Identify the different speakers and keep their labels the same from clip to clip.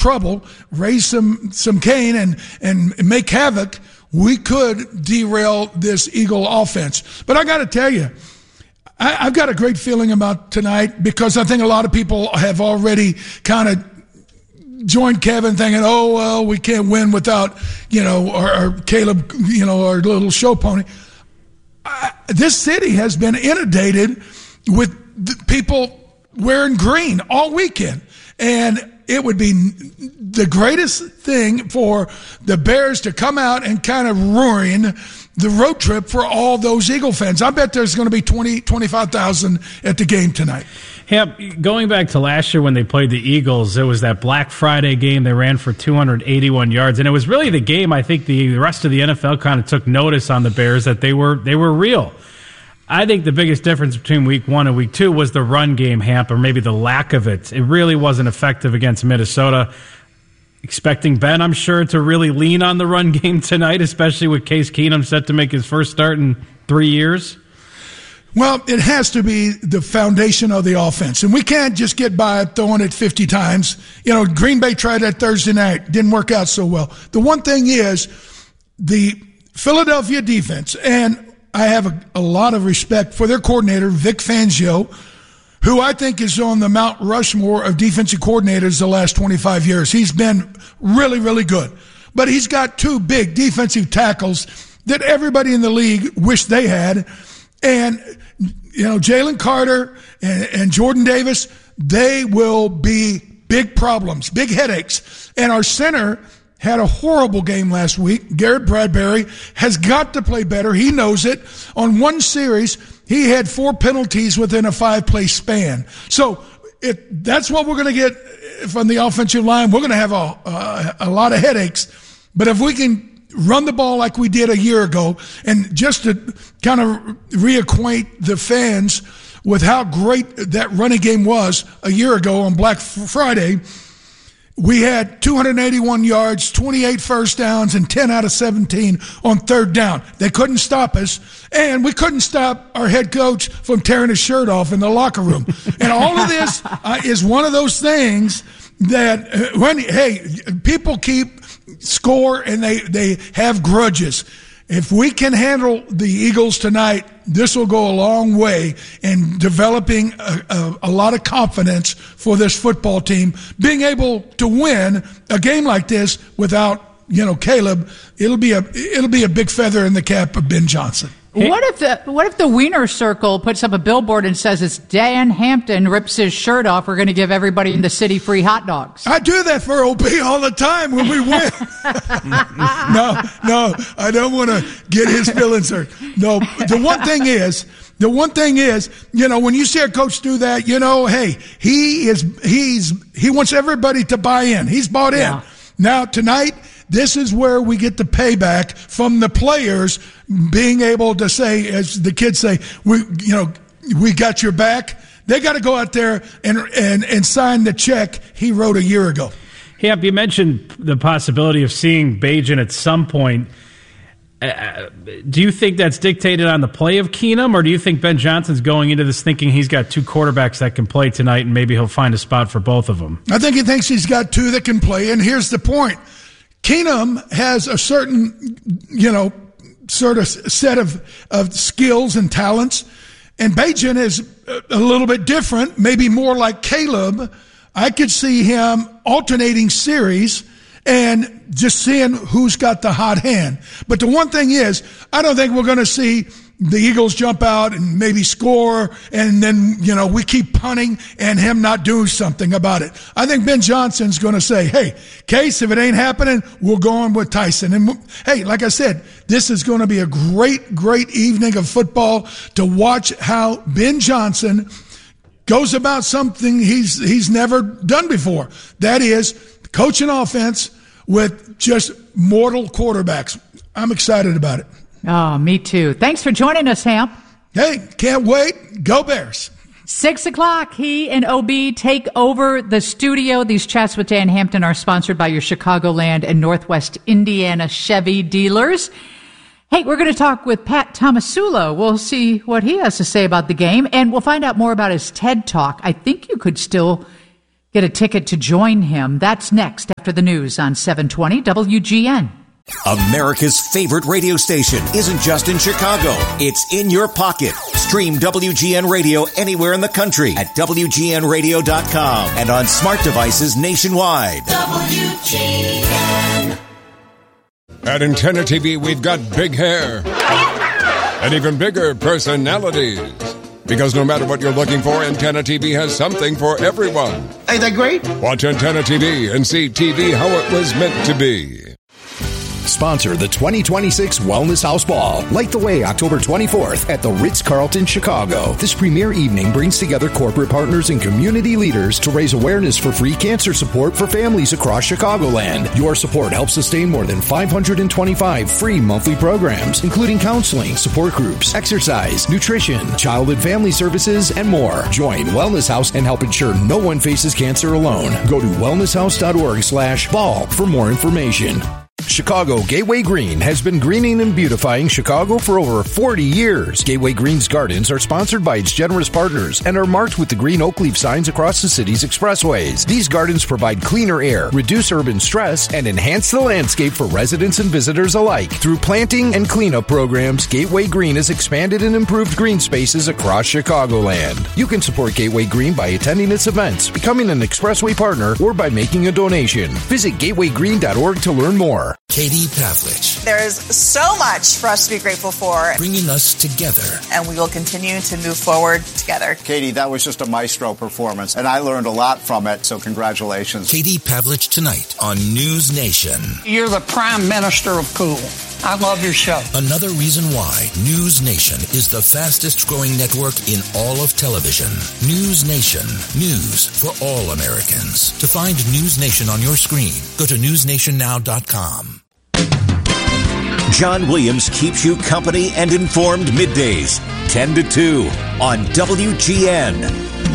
Speaker 1: trouble, raise some cane, and make havoc, we could derail this Eagle offense. But I got to tell you, I've got a great feeling about tonight because I think a lot of people have already kind of joined Kevin thinking, oh, well, we can't win without, our Caleb, our little show pony. This city has been inundated with people wearing green all weekend. And it would be the greatest thing for the Bears to come out and kind of ruin the road trip for all those Eagle fans. I bet there's going to be 25,000 at the game tonight.
Speaker 2: Going back to last year when they played the Eagles, it was that Black Friday game. They ran for 281 yards, and it was really the game I think the rest of the NFL kind of took notice on the Bears that they were real. I think the biggest difference between week 1 and week 2 was the run game, Hamp, or maybe the lack of it. It really wasn't effective against Minnesota. Expecting Ben, I'm sure, to really lean on the run game tonight, especially with Case Keenum set to make his first start in 3 years.
Speaker 1: Well, it has to be the foundation of the offense. And we can't just get by throwing it 50 times. Green Bay tried that Thursday night. Didn't work out so well. The one thing is the Philadelphia defense, and I have a lot of respect for their coordinator, Vic Fangio, who I think is on the Mount Rushmore of defensive coordinators the last 25 years. He's been really, really good. But he's got 2 big defensive tackles that everybody in the league wished they had. And, Jalen Carter and Jordan Davis, they will be big problems, big headaches. And our center had a horrible game last week. Garrett Bradbury has got to play better. He knows it. On one series, he had 4 penalties within a 5-play span. So that's what we're going to get from the offensive line. We're going to have a lot of headaches. But if we can run the ball like we did a year ago, and just to kind of reacquaint the fans with how great that running game was a year ago on Black Friday, we had 281 yards, 28 first downs, and 10 out of 17 on third down. They couldn't stop us, and we couldn't stop our head coach from tearing his shirt off in the locker room. And all of this is one of those things that people keep score and they have grudges. If we can handle the Eagles tonight, this will go a long way in developing a lot of confidence for this football team. Being able to win a game like this without, Caleb, it'll be a big feather in the cap of Ben Johnson.
Speaker 3: What if the Wiener Circle puts up a billboard and says it's Dan Hampton rips his shirt off, we're going to give everybody in the city free hot dogs?
Speaker 1: I do that for OB all the time when we win. No, I don't want to get his feelings hurt. No, the one thing is, when you see a coach do that, hey, he wants everybody to buy in. He's bought in. Yeah. Now tonight, this is where we get the payback from the players being able to say, as the kids say, we got your back. They got to go out there and sign the check he wrote a year ago.
Speaker 2: Yeah, you mentioned the possibility of seeing Bagent at some point. Do you think that's dictated on the play of Keenum, or do you think Ben Johnson's going into this thinking he's got 2 quarterbacks that can play tonight and maybe he'll find a spot for both of them?
Speaker 1: I think he thinks he's got 2 that can play, and here's the point. Keenum has a certain, sort of set of skills and talents, and Bagent is a little bit different, maybe more like Caleb. I could see him alternating series and just seeing who's got the hot hand. But the one thing is, I don't think we're going to see the Eagles jump out and maybe score, and then, we keep punting and him not doing something about it. I think Ben Johnson's going to say, hey, Case, if it ain't happening, we'll go on with Tyson. And, hey, like I said, this is going to be a great, great evening of football to watch how Ben Johnson goes about something he's never done before. That is coaching offense with just mortal quarterbacks. I'm excited about it.
Speaker 3: Oh, me too. Thanks for joining us, Hamp.
Speaker 1: Hey, can't wait. Go Bears.
Speaker 3: 6 o'clock, he and OB take over the studio. These chats with Dan Hampton are sponsored by your Chicagoland and Northwest Indiana Chevy dealers. Hey, we're going to talk with Pat Tomasulo. We'll see what he has to say about the game, and we'll find out more about his TED Talk. I think you could still get a ticket to join him. That's next after the news on 720 WGN.
Speaker 4: America's favorite radio station isn't just in Chicago. It's in your pocket. Stream WGN Radio anywhere in the country at WGNradio.com and on smart devices nationwide. WGN.
Speaker 5: At Antenna TV, we've got big hair and even bigger personalities. Because no matter what you're looking for, Antenna TV has something for everyone.
Speaker 6: Ain't that great?
Speaker 5: Watch Antenna TV and see TV how it was meant to be.
Speaker 7: Sponsor the 2026 Wellness House Ball. Light the way October 24th at the Ritz-Carlton, Chicago. This premier evening brings together corporate partners and community leaders to raise awareness for free cancer support for families across Chicagoland. Your support helps sustain more than 525 free monthly programs, including counseling, support groups, exercise, nutrition, child and family services, and more. Join Wellness House and help ensure no one faces cancer alone. Go to wellnesshouse.org/ball for more information. Chicago Gateway Green has been greening and beautifying Chicago for over 40 years. Gateway Green's gardens are sponsored by its generous partners and are marked with the green oak leaf signs across the city's expressways. These gardens provide cleaner air, reduce urban stress, and enhance the landscape for residents and visitors alike. Through planting and cleanup programs, Gateway Green has expanded and improved green spaces across Chicagoland. You can support Gateway Green by attending its events, becoming an expressway partner, or by making a donation. Visit gatewaygreen.org to learn more.
Speaker 8: Katie Pavlich.
Speaker 9: There is so much for us to be grateful for.
Speaker 8: Bringing us together.
Speaker 9: And we will continue to move forward together.
Speaker 10: Katie, that was just a maestro performance, and I learned a lot from it, so congratulations.
Speaker 8: Katie Pavlich tonight on News Nation.
Speaker 11: You're the prime minister of cool. I love your show.
Speaker 8: Another reason why News Nation is the fastest growing network in all of television. News Nation. News for all Americans. To find News Nation on your screen, go to newsnationnow.com.
Speaker 4: John Williams keeps you company and informed middays, 10 to 2 on WGN.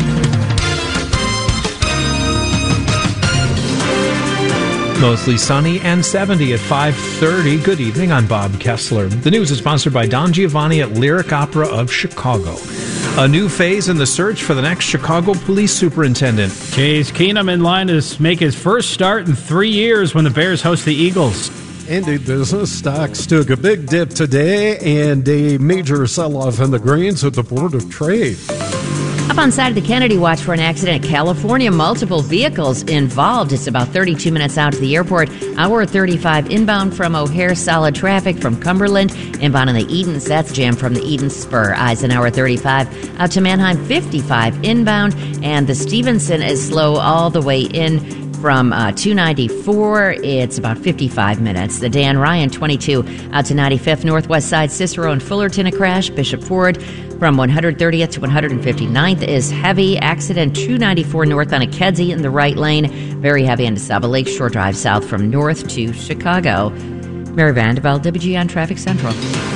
Speaker 12: Mostly sunny and 70 at 5:30. Good evening, I'm Bob Kessler. The news is sponsored by Don Giovanni at Lyric Opera of Chicago. A new phase in the search for the next Chicago police superintendent.
Speaker 2: Case Keenum in line to make his first start in 3 years when the Bears host the Eagles.
Speaker 13: Indeed, business stocks took a big dip today and a major sell-off in the grains at the Board of Trade.
Speaker 14: Up on side of the Kennedy, watch for an accident in California. Multiple vehicles involved. It's about 32 minutes out to the airport. Hour 35 inbound from O'Hare. Solid traffic from Cumberland. Inbound in the Edens. That's jam from the Edens Spur. Eisenhower 35 out to Manheim. 55 inbound. And the Stevenson is slow all the way in from 294. It's about 55 minutes. The Dan Ryan 22 out to 95th Northwest side. Cicero and Fullerton a crash. Bishop Ford from 130th to 159th is heavy. Accident 294 north on a Kedzie in the right lane. Very heavy into Saba Lakeshore Drive south from north to Chicago. Mary Vandeveld, WGN Traffic Central.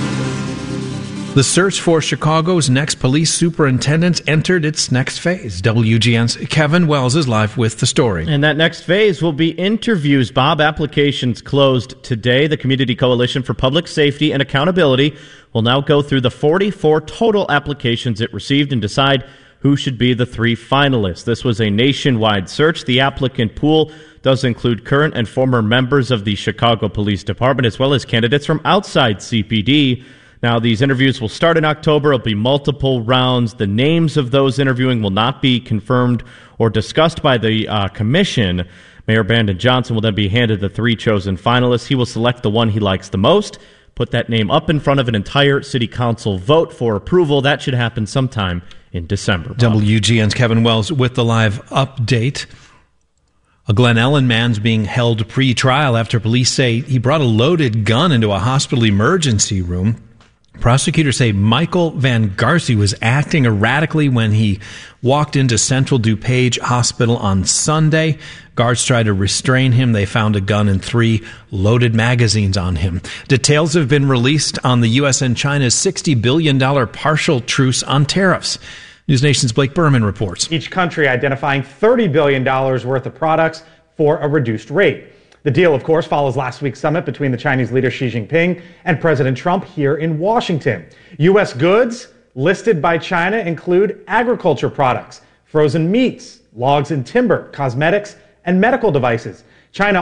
Speaker 12: The search for Chicago's next police superintendent entered its next phase. WGN's Kevin Wells is live with the story.
Speaker 15: And that next phase will be interviews. Bob, applications closed today. The Community Coalition for Public Safety and Accountability will now go through the 44 total applications it received and decide who should be the 3 finalists. This was a nationwide search. The applicant pool does include current and former members of the Chicago Police Department, as well as candidates from outside CPD. Now, these interviews will start in October. It'll be multiple rounds. The names of those interviewing will not be confirmed or discussed by the commission. Mayor Brandon Johnson will then be handed the 3 chosen finalists. He will select the one he likes the most, put that name up in front of an entire city council vote for approval. That should happen sometime in December. Bob.
Speaker 12: WGN's Kevin Wells with the live update. A Glen Ellen man's being held pre-trial after police say he brought a loaded gun into a hospital emergency room. Prosecutors say Michael Van Garcie was acting erratically when he walked into Central DuPage Hospital on Sunday. Guards tried to restrain him. They found a gun and 3 loaded magazines on him. Details have been released on the U.S. and China's $60 billion partial truce on tariffs. News Nation's Blake Berman reports.
Speaker 16: Each country identifying $30 billion worth of products for a reduced rate. The deal, of course, follows last week's summit between the Chinese leader Xi Jinping and President Trump here in Washington. U.S. goods listed by China include agriculture products, frozen meats, logs in timber, cosmetics, and medical devices. China